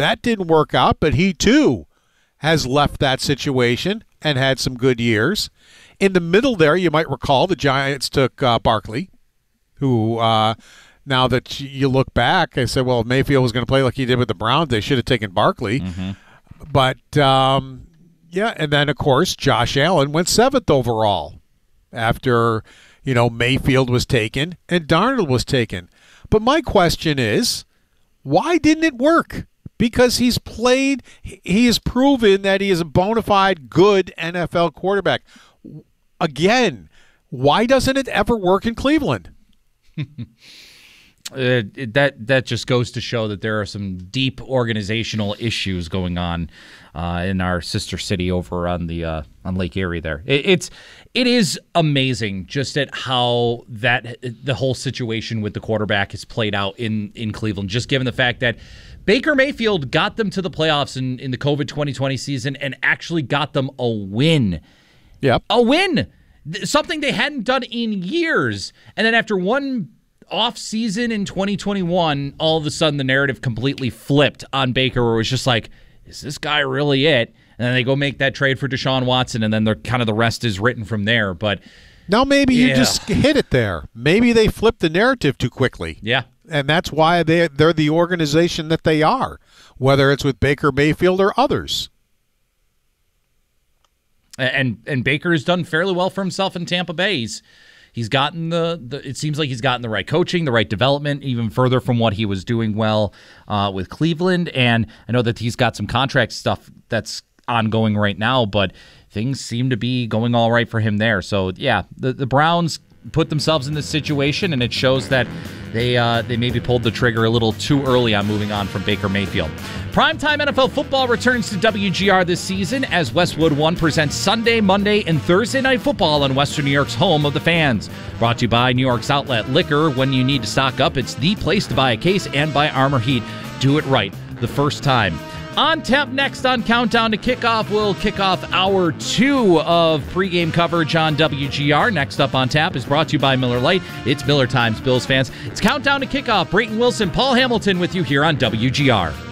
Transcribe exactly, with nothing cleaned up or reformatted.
That didn't work out, but he too has left that situation and had some good years. In the middle there, you might recall the Giants took uh, Barkley, who uh, now that you look back, I said, well, if Mayfield was going to play like he did with the Browns, they should have taken Barkley. Mm-hmm. But, um, yeah, and then, of course, Josh Allen went seventh overall after, you know, Mayfield was taken and Darnold was taken. But my question is, why didn't it work? Because he's played, he has proven that he is a bona fide good N F L quarterback. Again, why doesn't it ever work in Cleveland? Uh, that that just goes to show that there are some deep organizational issues going on uh, in our sister city over on the uh, on Lake Erie. There, it, it's it is amazing just at how that the whole situation with the quarterback has played out in in Cleveland. Just given the fact that Baker Mayfield got them to the playoffs in in the COVID twenty twenty season and actually got them a win. Yep, a win, something they hadn't done in years, and then after one off season in twenty twenty-one, all of a sudden the narrative completely flipped on Baker, where it was just like, is this guy really it? And then they go make that trade for Deshaun Watson, and then they're kind of the rest is written from there. But now maybe yeah. you just hit it there. Maybe they flipped the narrative too quickly. Yeah. And that's why they they're the organization that they are, whether it's with Baker Mayfield or others. And and Baker has done fairly well for himself in Tampa Bay. He's He's gotten the, the, it seems like he's gotten the right coaching, the right development, even further from what he was doing well uh, with Cleveland. And I know that he's got some contract stuff that's ongoing right now, but things seem to be going all right for him there. So, yeah, the, the Browns put themselves in this situation, and it shows that they uh, they maybe pulled the trigger a little too early on moving on from Baker Mayfield. Primetime N F L football returns to W G R this season as Westwood One presents Sunday, Monday, and Thursday Night Football on Western New York's home of the fans. Brought to you by New York's Outlet Liquor. When you need to stock up, it's the place to buy a case, and by Armor Heat. Do it right the first time. On tap next on Countdown to Kickoff, we'll kick off hour two of pregame coverage on W G R. Next up on tap is brought to you by Miller Lite. It's Miller Times, Bills fans. It's Countdown to Kickoff. Brayton Wilson, Paul Hamilton with you here on W G R.